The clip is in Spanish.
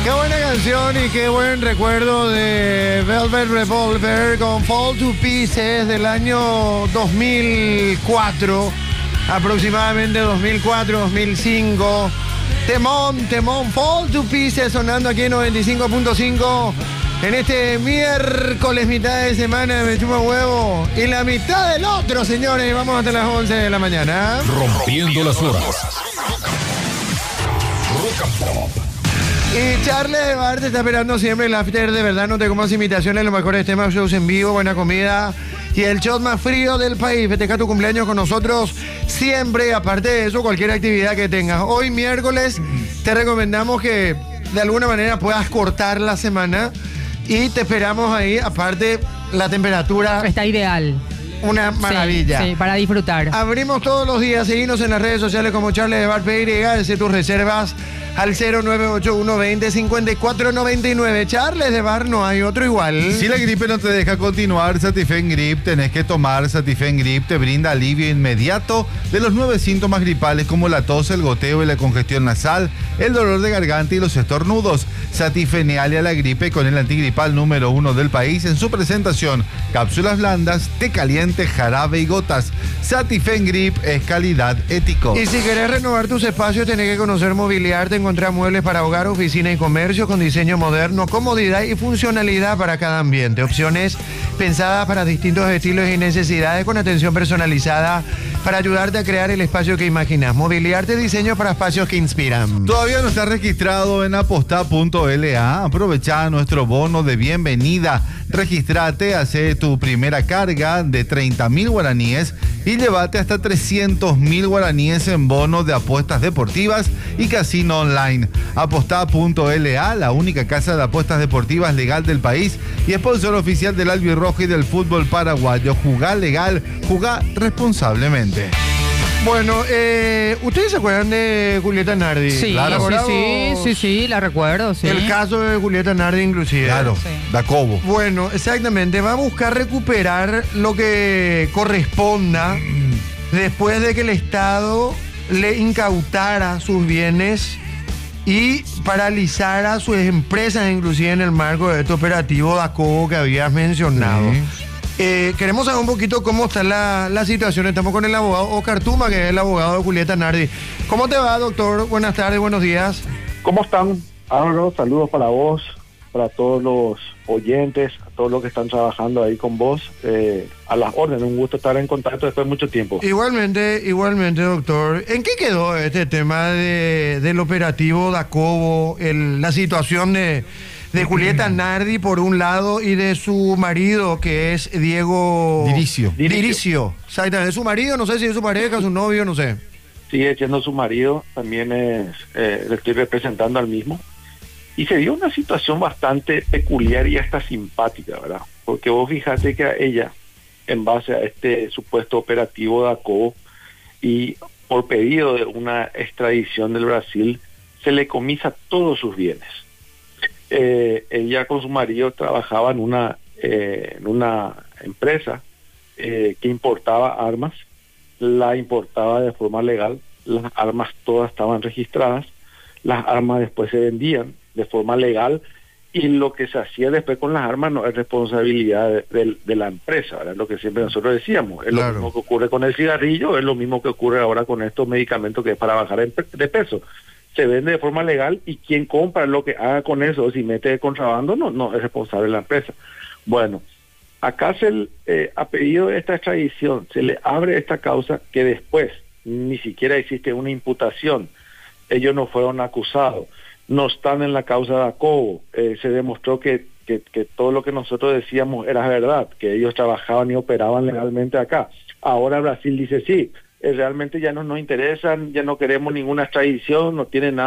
Qué buena canción y qué buen recuerdo de Velvet Revolver con Fall to Pieces del año 2004, aproximadamente 2004-2005. Temón, Fall to Pieces sonando aquí en 95.5 en este miércoles, mitad de semana de Me Chupa Huevo y la mitad del otro, señores. Vamos hasta las 11 de la mañana. Rompiendo las horas. Rock and Pop. Y Charles de Bar te está esperando siempre el after. De verdad, no te comas imitaciones, los mejores temas, shows en vivo, buena comida y el shot más frío del país. Festeja tu cumpleaños con nosotros siempre. Aparte de eso, cualquier actividad que tengas. Hoy miércoles te recomendamos que de alguna manera puedas cortar la semana y te esperamos ahí. Aparte, la temperatura está ideal. Una maravilla. Sí, para disfrutar. Abrimos todos los días. Seguinos en las redes sociales como Charles de Bar PY. Hace tus reservas al 0981205499. Charles de Bar, no hay otro igual. Si la gripe no te deja continuar, Satifen Grip tenés que tomar. Satifen Grip te brinda alivio inmediato de los 9 síntomas gripales como la tos, el goteo y la congestión nasal, el dolor de garganta y los estornudos. Satifeneale a la gripe con el antigripal número 1 del país en su presentación. Cápsulas blandas, té caliente, jarabe y gotas. Satifen Grip es calidad ético. Y si querés renovar tus espacios, tenés que conocer Mobiliarte. Encontrar muebles para hogar, oficina y comercio con diseño moderno, comodidad y funcionalidad para cada ambiente. Opciones pensadas para distintos estilos y necesidades con atención personalizada para ayudarte a crear el espacio que imaginas. Mobiliarte, diseño para espacios que inspiran. ¿Todavía no estás registrado en aposta.la? Aprovecha nuestro bono de bienvenida. Registrate, hace tu primera carga de 30.000 guaraníes y llévate hasta 300.000 guaraníes en bonos de apuestas deportivas y casino online. Aposta.la, la única casa de apuestas deportivas legal del país y sponsor oficial del albirrojo y del fútbol paraguayo. Jugá legal, jugá responsablemente. Bueno, ¿ustedes se acuerdan de Julieta Nardi? Sí, sí, la recuerdo, sí. El caso de Julieta Nardi inclusive. Claro, sí. Dacobo. Bueno, exactamente, va a buscar recuperar lo que corresponda después de que el Estado le incautara sus bienes y paralizara sus empresas, inclusive en el marco de este operativo Dacobo que habías mencionado. Sí. Queremos saber un poquito cómo está la situación. Estamos con el abogado Oscar Tuma, que es el abogado de Julieta Nardi. ¿Cómo te va, doctor? Buenas tardes, buenos días. ¿Cómo están? Álvaro, saludos para vos, para todos los oyentes, a todos los que están trabajando ahí con vos. A las órdenes, un gusto estar en contacto después de mucho tiempo. Igualmente, doctor. ¿En qué quedó este tema del operativo Dacobo, la situación de Julieta Nardi por un lado y de su marido, que es Diego Diricio? Exactamente, es su marido, no sé si es su pareja, su novio, no sé. Sigue siendo su marido, también le estoy representando al mismo. Y se dio una situación bastante peculiar y hasta simpática, ¿verdad? Porque vos fijate que a ella, en base a este supuesto operativo Dacobo y por pedido de una extradición del Brasil, se le comisa todos sus bienes. Ella con su marido trabajaba en una empresa que importaba armas, la importaba de forma legal, las armas todas estaban registradas, las armas después se vendían de forma legal y lo que se hacía después con las armas no es responsabilidad de la empresa, ¿verdad? Lo que siempre nosotros decíamos, es Claro. lo mismo que ocurre con el cigarrillo, es lo mismo que ocurre ahora con estos medicamentos que es para bajar de peso. Se vende de forma legal y quien compra lo que haga con eso, si mete de contrabando, no es responsable de la empresa. Bueno, acá a pedido de esta extradición, se le abre esta causa que después ni siquiera existe una imputación. Ellos no fueron acusados, no están en la causa de Dacobo. Se demostró que todo lo que nosotros decíamos era verdad, que ellos trabajaban y operaban legalmente acá. Ahora Brasil dice sí, realmente ya no nos interesan, ya no queremos ninguna extradición, no tiene nada